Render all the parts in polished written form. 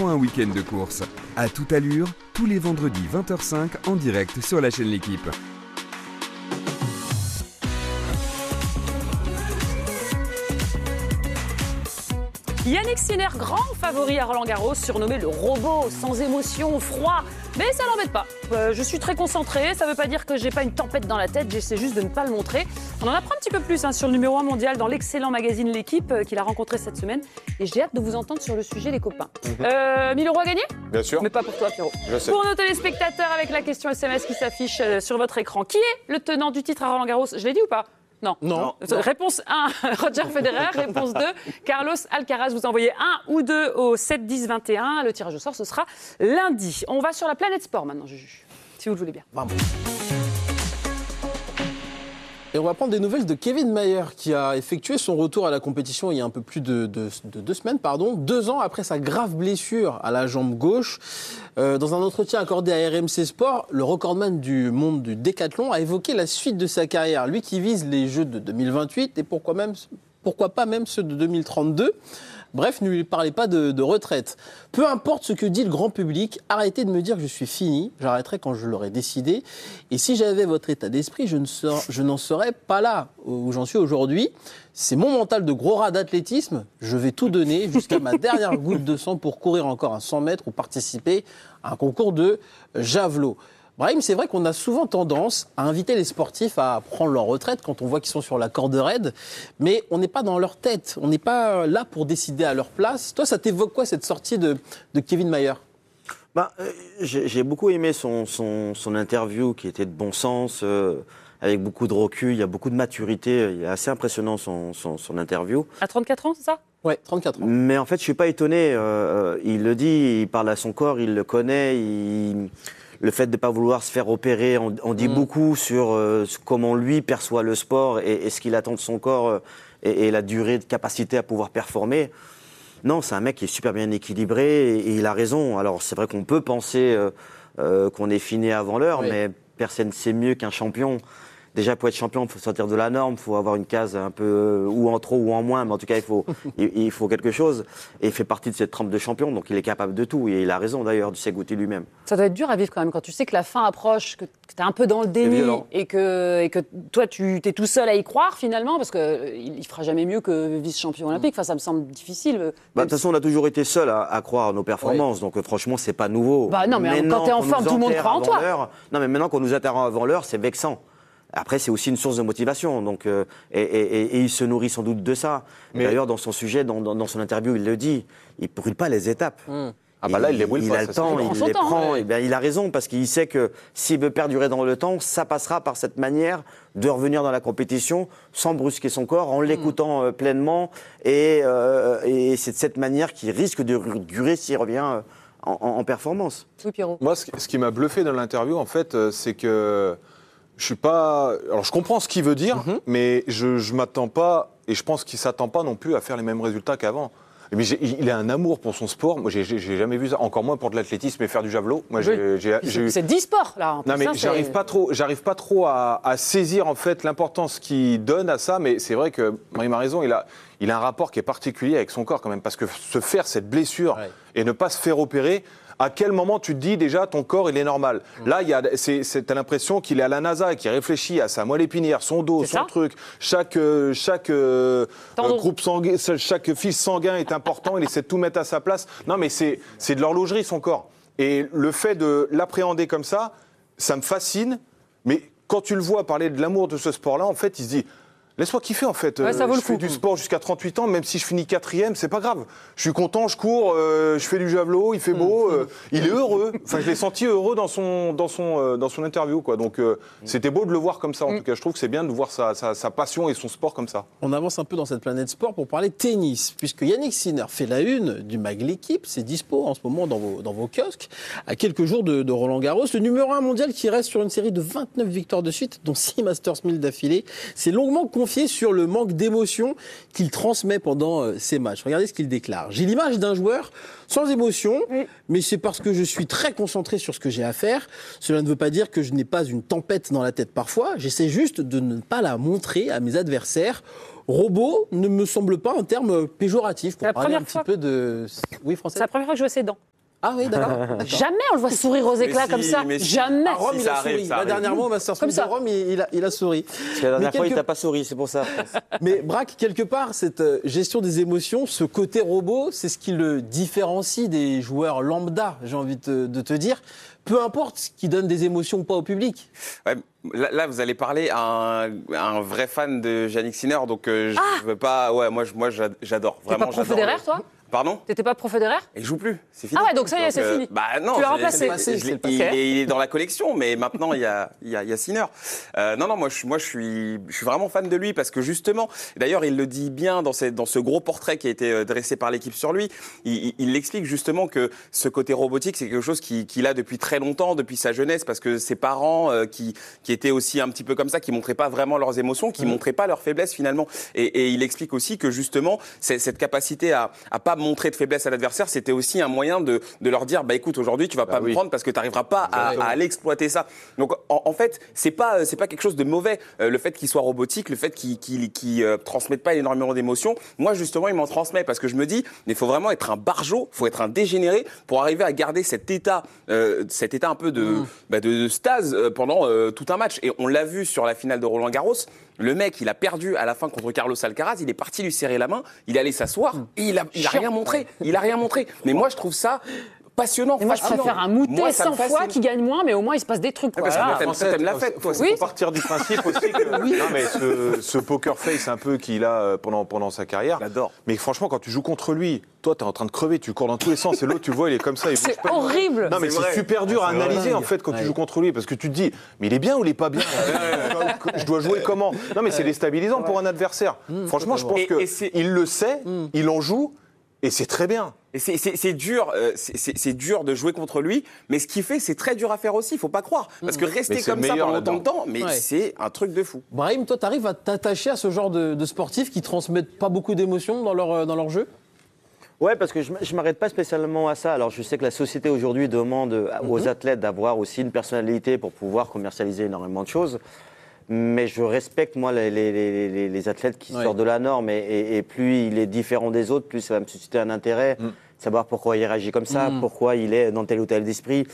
reprend un week-end de course. À toute allure, tous les vendredis 20h05 en direct sur la chaîne L'Équipe. Yannick Sinner, grand favori à Roland-Garros, surnommé le robot, sans émotion, froid. Mais ça l'embête pas. Je suis très concentrée, ça veut pas dire que j'ai pas une tempête dans la tête, j'essaie juste de ne pas le montrer. On en apprend un petit peu plus sur le numéro 1 mondial dans l'excellent magazine L'Équipe qu'il a rencontré cette semaine. Et j'ai hâte de vous entendre sur le sujet, les copains. 1000 € à gagner ? Bien sûr. Mais pas pour toi, Pierrot. Je sais. Pour nos téléspectateurs, avec la question SMS qui s'affiche sur votre écran. Qui est le tenant du titre à Roland-Garros ? Je l'ai dit ou pas ? Non. Réponse 1, Roger Federer. Réponse 2, Carlos Alcaraz. Vous envoyez 1 ou 2 au 7 10 21. Le tirage au sort, ce sera lundi. On va sur la planète sport maintenant, Juju, si vous le voulez bien. Bravo. Et on va prendre des nouvelles de Kevin Mayer, qui a effectué son retour à la compétition il y a un peu plus de 2 semaines, 2 ans après sa grave blessure à la jambe gauche. Dans un entretien accordé à RMC Sport, le recordman du monde du décathlon a évoqué la suite de sa carrière. Lui qui vise les Jeux de 2028 et pourquoi pas même ceux de 2032. Bref, ne lui parlez pas de retraite. Peu importe ce que dit le grand public, arrêtez de me dire que je suis fini, j'arrêterai quand je l'aurai décidé. Et si j'avais votre état d'esprit, je n'en serais pas là où j'en suis aujourd'hui. C'est mon mental de gros rat d'athlétisme, je vais tout donner jusqu'à ma dernière goutte de sang pour courir encore un 100 mètres ou participer à un concours de javelot. Brahim, c'est vrai qu'on a souvent tendance à inviter les sportifs à prendre leur retraite quand on voit qu'ils sont sur la corde raide, mais on n'est pas dans leur tête, on n'est pas là pour décider à leur place. Toi, ça t'évoque quoi cette sortie de Kevin Mayer ? J'ai beaucoup aimé son interview qui était de bon sens, avec beaucoup de recul, il y a beaucoup de maturité, il est assez impressionnant son interview. À 34 ans, c'est ça ? Ouais, 34 ans. Mais en fait, je ne suis pas étonné, il le dit, il parle à son corps, il le connaît, le fait de ne pas vouloir se faire opérer, on dit beaucoup sur comment lui perçoit le sport et ce qu'il attend de son corps et la durée de capacité à pouvoir performer. Non, c'est un mec qui est super bien équilibré et il a raison. Alors c'est vrai qu'on peut penser qu'on est fini avant l'heure, oui. Mais personne ne sait mieux qu'un champion. Déjà, pour être champion, il faut sortir de la norme, il faut avoir une case un peu ou en trop ou en moins, mais en tout cas, il faut quelque chose. Et il fait partie de cette trempe de champion, donc il est capable de tout. Et il a raison d'ailleurs de s'écouter lui-même. Ça doit être dur à vivre quand même, quand tu sais que la fin approche, que tu es un peu dans le déni et que toi, tu es tout seul à y croire finalement, parce qu'il ne fera jamais mieux que vice-champion olympique. Enfin, ça me semble difficile. De toute façon, on a toujours été seul à croire à nos performances, donc franchement, c'est pas nouveau. Non, mais quand tu es en forme, tout le monde croit en toi. Non, mais maintenant qu'on nous atterre avant l'heure, c'est vexant. Après, c'est aussi une source de motivation, donc, et il se nourrit sans doute de ça. Mais d'ailleurs, dans son sujet, dans son interview, il le dit, il ne brûle pas les étapes. Là, il les brûle pas. Il a le temps, il les prend. Et bien, il a raison, parce qu'il sait que s'il veut perdurer dans le temps, ça passera par cette manière de revenir dans la compétition sans brusquer son corps, en l'écoutant pleinement. Et c'est de cette manière qu'il risque de durer s'il revient en performance. Oui, Pierrot. Moi, ce qui m'a bluffé dans l'interview, en fait, c'est que je suis pas. Alors, je comprends ce qu'il veut dire, mais je m'attends pas, et je pense qu'il s'attend pas non plus à faire les mêmes résultats qu'avant. Mais il a un amour pour son sport. Moi, j'ai jamais vu ça. Encore moins pour de l'athlétisme et faire du javelot. Moi, c'est 10 sports là. Non, mais j'arrive pas trop à saisir en fait l'importance qu'il donne à ça. Mais c'est vrai que Brahim a raison. Il a un rapport qui est particulier avec son corps quand même, parce que se faire cette blessure et ne pas se faire opérer. À quel moment tu te dis déjà ton corps il est normal ? Là, t'as l'impression qu'il est à la NASA et qu'il réfléchit à sa moelle épinière, son dos, son truc. Chaque groupe sanguin, chaque fil sanguin est important. Il essaie de tout mettre à sa place. Non, mais c'est de l'horlogerie son corps. Et le fait de l'appréhender comme ça me fascine. Mais quand tu le vois parler de l'amour de ce sport-là, en fait, il se dit. Laisse-moi kiffer en fait, je fais du sport jusqu'à 38 ans, même si je finis 4e, c'est pas grave. Je suis content, je cours, je fais du javelot, il fait beau, il est heureux. Enfin, je l'ai senti heureux dans son interview, quoi. Donc c'était beau de le voir comme ça, en tout cas. Je trouve que c'est bien de voir sa passion et son sport comme ça. On avance un peu dans cette planète sport pour parler tennis, puisque Yannick Sinner fait la une du mag L'Équipe, c'est dispo en ce moment dans vos kiosques, à quelques jours de Roland-Garros. Le numéro 1 mondial qui reste sur une série de 29 victoires de suite, dont 6 Masters 1000 d'affilée, c'est longuement confié sur le manque d'émotion qu'il transmet pendant ses matchs. Regardez ce qu'il déclare. J'ai l'image d'un joueur sans émotion, mais c'est parce que je suis très concentré sur ce que j'ai à faire. Cela ne veut pas dire que je n'ai pas une tempête dans la tête parfois. J'essaie juste de ne pas la montrer à mes adversaires. Robot ne me semble pas un terme péjoratif pour parler un petit peu de... Oui, Français ? C'est la première fois que je vois ses dents. Ah oui, d'accord. Jamais on le voit sourire aux éclats si, comme ça. mais si. Jamais. À Rome, Si, il ça a arrive, souri. ça Là, arrive. dernièrement, au Masters Comme de ça. Rome, il a souri. Parce que la dernière Mais fois, il quelque- t'a pas souri, c'est pour ça. Mais Braque, quelque part, cette gestion des émotions, ce côté robot, c'est ce qui le différencie des joueurs lambda, j'ai envie de te dire. Peu importe ce qui donne des émotions ou pas au public. Ouais, là, vous allez parler à un vrai fan de Yannick Sinner, donc je veux pas. Ouais, moi, j'adore. T'es pas Vraiment, pro j'adore. Federer, toi? Pardon? T'étais pas pro Federer? Il joue plus, c'est fini. Ah ouais, donc ça y est, c'est fini. Bah non, Tu l'as je- remplacé. je l'ai- C'est le je l'ai- passé. il est dans la collection, mais maintenant il y a Sinner. Non, moi je suis vraiment fan de lui parce que justement, d'ailleurs il le dit bien dans ce gros portrait qui a été dressé par l'équipe sur lui. Il explique justement que ce côté robotique, c'est quelque chose qu'il a depuis très longtemps, depuis sa jeunesse, parce que ses parents qui étaient aussi un petit peu comme ça, qui montraient pas vraiment leurs émotions, qui montraient pas leurs faiblesses finalement. Et il explique aussi que justement cette capacité à pas montrer de faiblesse à l'adversaire, c'était aussi un moyen de leur dire bah écoute, aujourd'hui tu vas pas me prendre parce que tu n'arriveras pas à aller exploiter ça. Donc en fait, c'est pas quelque chose de mauvais le fait qu'il soit robotique, le fait qu'il transmette pas énormément d'émotions. Moi justement, il m'en transmet parce que je me dis mais il faut vraiment être un barjot, faut être un dégénéré pour arriver à garder cet état un peu de stase pendant tout un match. Et on l'a vu sur la finale de Roland-Garros. Le mec, il a perdu à la fin contre Carlos Alcaraz. Il est parti lui serrer la main. Il allait s'asseoir et il a rien montré. Il a rien montré. Mais moi, je trouve ça passionnant. Et moi, je préfère un moutet Moi, ça me 100 fois fascine. qui gagne moins, mais au moins il se passe des trucs. Quoi. Parce que Voilà. toi, t'aimes la fête, toi. Il faut partir du principe aussi que non, mais ce poker face un peu qu'il a pendant sa carrière. J'adore. Mais franchement, quand tu joues contre lui, toi, t'es en train de crever, tu cours dans tous les sens, et l'autre, tu vois, il est comme ça. Il bouge C'est pas. horrible. Non, mais C'est c'est vrai. super dur à C'est analyser vrai. en fait quand tu joues contre lui, parce que tu te dis, mais il est bien ou il est pas bien Je dois jouer comment? Non, mais c'est déstabilisant pour un adversaire. Franchement, je pense Et c'est- qu'il le sait, il en joue, et c'est très bien. Et c'est dur, c'est dur de jouer contre lui, mais ce qu'il fait, c'est très dur à faire aussi. Il faut pas croire, parce que Mais rester c'est comme le ça meilleur pendant autant de là-dedans. temps, mais Ouais. c'est un truc de fou. Brahim, toi, t'arrives à t'attacher à ce genre de sportifs qui transmettent pas beaucoup d'émotions dans leur jeu? Ouais, parce que je m'arrête pas spécialement à ça. Alors, je sais que la société aujourd'hui demande aux athlètes d'avoir aussi une personnalité pour pouvoir commercialiser énormément de choses. Mais je respecte, moi, les athlètes qui sortent de la norme. Et plus il est différent des autres, plus ça va me susciter un intérêt. Savoir pourquoi il réagit comme ça, pourquoi il est dans tel ou tel esprit.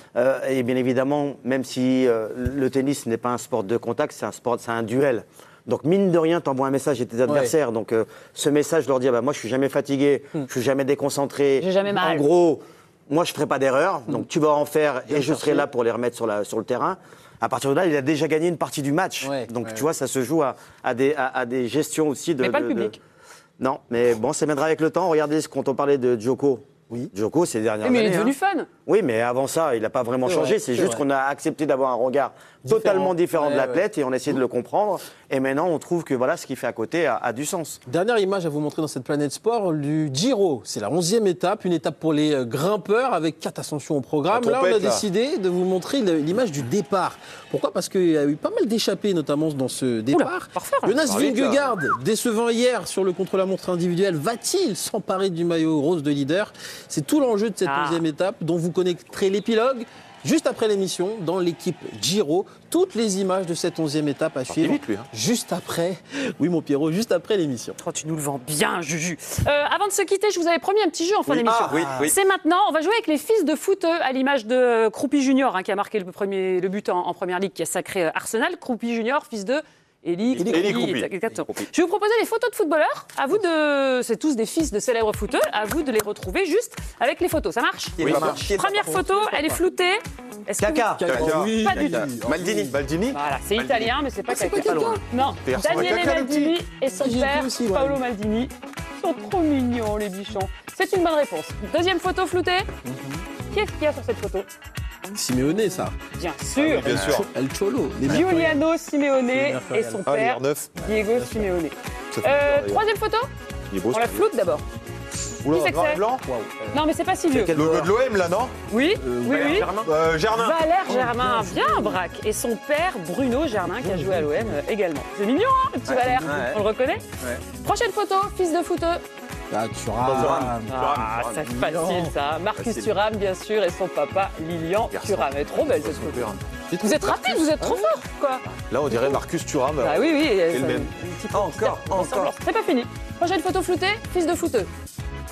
Et bien évidemment, même si le tennis n'est pas un sport de contact, c'est un duel. Donc, mine de rien, tu envoies un message à tes adversaires. Donc, ce message leur dit bah, moi, je suis jamais fatigué, je suis jamais déconcentré. J'ai jamais mal. En gros, moi, je ne ferai pas d'erreur. Donc, tu vas en faire et je serai là pour les remettre sur le terrain. À partir de là, il a déjà gagné une partie du match. Ouais, Donc, ouais. tu vois, ça se joue à des gestions aussi de. Mais pas le public. Non, mais bon, ça viendra avec le temps. Regardez, quand on parlait de Djoko. Oui. Djoko, ces dernières Mais il années. est devenu hein. fun. Oui, mais avant ça, il n'a pas vraiment C'est changé. vrai, C'est c'est juste vrai. qu'on a accepté d'avoir un regard totalement différent de Ouais, l'athlète et on a essayé de le comprendre. Et maintenant, on trouve que voilà, ce qu'il fait à côté a du sens. Dernière image à vous montrer dans cette planète sport du Giro. C'est la 11e étape, une étape pour les grimpeurs avec 4 ascensions au programme. La Là, on a trompette, là. décidé de vous montrer l'image du départ. Pourquoi? Parce qu'il y a eu pas mal d'échappées, notamment dans ce départ. par faire, là. Jonas Ça va vite, là. Vingegaard, décevant hier sur le contre-la-montre individuel, va-t-il s'emparer du maillot rose de leader? C'est tout l'enjeu de cette 11e étape dont vous connaîtrez l'épilogue juste après l'émission dans l'équipe Giro. Toutes les images de cette 11e étape à suivre vite, lui, hein. juste après. Oui, mon Pierrot, juste après l'émission. Oh, tu nous le vends bien, Juju. Avant de se quitter, je vous avais promis un petit jeu en fin d'émission. oui. C'est maintenant. On va jouer avec les fils de foot à l'image de Croupi Junior, qui a marqué le but en première ligue, qui a sacré Arsenal. Croupi Junior, fils de Élie Croupi. Exactement. Je vais vous proposer les photos de footballeurs. À vous c'est tous des fils de célèbres footeux. À vous de les retrouver juste avec les photos. Ça marche? Oui, ça marche. Première photo, elle est floutée. Est-ce que Caca. vous- Pas du tout. Maldini. Baldini. Voilà, c'est italien, mais c'est pas c'est Caca. pas Caca. Non, T'es ressemble à Daniele Caca, le Maldini et son J'ai vu père, aussi, ouais. Paolo Maldini, sont trop mignons, les bichons. C'est une bonne réponse. Deuxième photo floutée. Qu'est-ce qu'il y a sur cette photo? Simeone, ça. Bien sûr, Bien sûr. El Cholo. Les Giuliano Simeone et son Ah, père, l'R9. Diego Simeone. Ça fait peur, Troisième photo, il est beau, on la ce floute d'abord. Oula, Qui c'est que noir et c'est blanc. Non, mais c'est pas si vieux. Logo de l'OM, là, non Oui, oui. Germain. Valère Germain, bien Braque. Et son père, Bruno Germain, qui a joué à l'OM également. C'est mignon, hein, le petit Valère. On le reconnaît. Prochaine photo, fils de footeux. Ah, Thuram. Ah, c'est facile ça. Marcus Thuram, bien sûr, et son papa, Lilian Thuram. Elle est trop belle cette photo. Vous êtes rapide, vous êtes trop fort, quoi. Là, on dirait Marcus Thuram. Ah oui, oui. le même. Encore. C'est pas fini. Prochaine photo floutée, fils de footeux.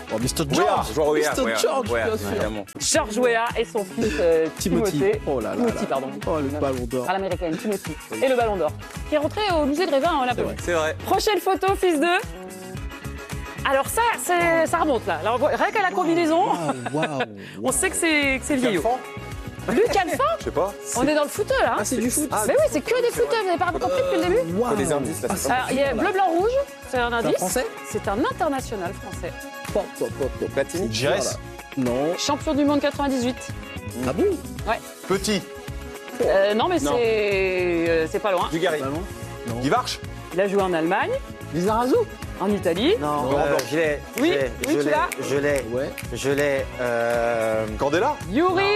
Oh, Mr. Weah, George. joueur Weah, Mr. Weah, George, Weah, bien sûr. évidemment. George Weah et son fils Timothée. Oh là là. Timothy, pardon. Oh, le ballon d'or. À l'américaine, Timothy. Et le ballon d'or. Qui est rentré au musée de Revin en Laponie. C'est vrai. Prochaine photo, fils de. Alors ça, ça remonte là. Alors, rien qu'à la combinaison, on sait que c'est vieillot. Luc Alphand, Je sais pas. on est dans le footeux là. Ah, c'est du foot. Mais oui, c'est que des footeux, vous n'avez pas compris depuis le début? Wow. Des indices, là, c'est Alors, il y a bleu, blanc, rouge, c'est un indice. Français C'est un international français. Pop, pop, pop, pop. Platini. Giresse. Non. Champion du monde 98. Ah bon? Petit. Non, mais Non. c'est pas loin. Dugarry. Ballon. Non. Guivarch. Il a joué en Allemagne, Lizarazu. en Italie. Non, Laurent Blanc. je l'ai. Oui, je l'ai, oui, tu l'as. Ouais. Je l'ai. Candela. Yuri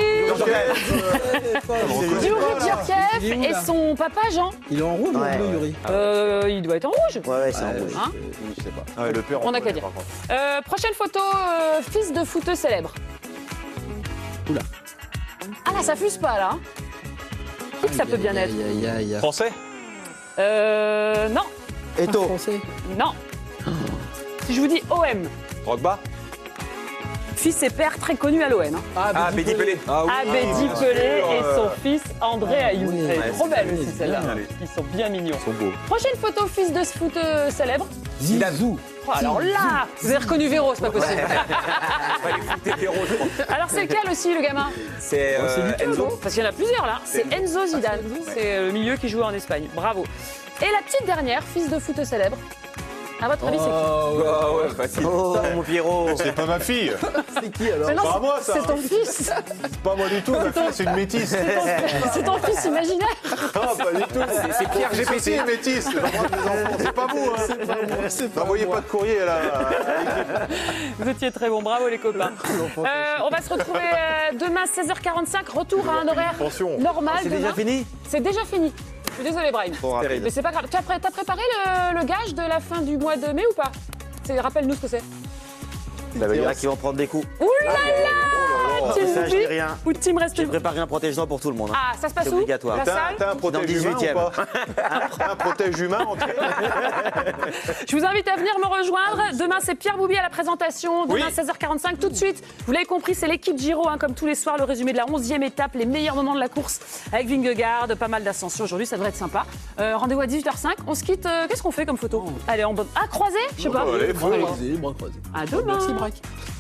Yuri Djurkev Il est où, et là son papa Jean. Il est en rouge ou en Ouais, bleu, ouais. Yuri? Il doit être en rouge. Ouais, c'est en rouge. Hein Je sais pas. Ah ouais, le père. On n'a qu'à dire. Prochaine photo, fils de footeux célèbre. Oula. Ah là, ça fuse pas là. Qui que ça peut bien être? Aïe, aïe, aïe. Français. Non, Eto. Français. non. Si je vous dis OM, Drogba. fils et père très connus à l'OM. Hein. Ah, Bédi Pelé. Abedi Pelé et son fils André Ayew. oui. Elle est Ouais, trop c'est belle bien, aussi c'est celle-là. bien. Ils sont bien mignons. Ils sont beaux. Prochaine photo, fils de ce footeux célèbre. Zizou. Oh, alors là, vous avez reconnu Véro, c'est pas possible. Ouais, les foot hétéros, je crois. Alors c'est lequel aussi le gamin? C'est Enzo. Parce qu'il y en a plusieurs là. C'est Enzo Zidane. C'est le milieu qui joue en Espagne. Bravo. Et la petite dernière, fils de footeux célèbre. À votre avis, c'est qui? Ah ouais, facile. Oh, mon Pierrot. C'est pas ma fille. C'est qui alors? Mais non, pas moi, ça. c'est ton fils. C'est pas moi du tout. Ma fille, c'est une métisse. C'est ton fils imaginaire. Ah, pas du tout. C'est Pierre C'est GPT. une métisse. C'est pas moi, mes enfants. C'est pas vous. Hein. N'envoyez pas de courrier là. Vous étiez très bons. Bravo les copains. On va se retrouver demain 16h45. Retour à un horaire Attention. normal. C'est déjà demain. fini? C'est déjà fini. Je suis désolée, Brahim. Trop rapide. Mais c'est pas grave. T'as préparé le gage de la fin du mois de mai ou pas? Rappelle-nous ce que c'est. Il y en a qui vont prendre des coups. Ouh là là, Team Ça, je dis Boubi rien. ou Team Reste J'ai préparé un protège-dents pour tout le monde. hein. Ah, ça se passe C'est où? obligatoire. La salle? T'as un protège humain ou 18e. pas? T'as un protège humain entier? Je vous invite à venir me rejoindre. Demain, c'est Pierre Boubi à la présentation. Demain, Oui. 16h45. Tout de suite, vous l'avez compris, c'est l'équipe Giro, hein, comme tous les soirs, le résumé de la 11e étape, les meilleurs moments de la course avec Vingegaard, pas mal d'ascensions aujourd'hui, ça devrait être sympa. Rendez-vous à 18h05. On se quitte. Qu'est-ce qu'on fait comme photo? Allez, en bonne. Ah, croisé? Je sais pas. Allez, Bras croisés, bras croisés. À demain. Merci, Braque.